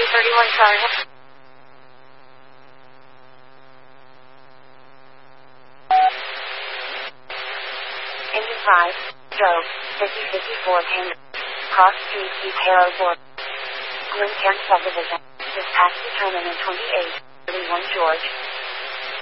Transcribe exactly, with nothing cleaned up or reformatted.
thirty-one Charlie. Engine five, Joe, fifty fifty-four Tango. Cross Street East Harrow Board. Glen Camp Subdivision. Dispatch determinant twenty-eight, thirty-one George.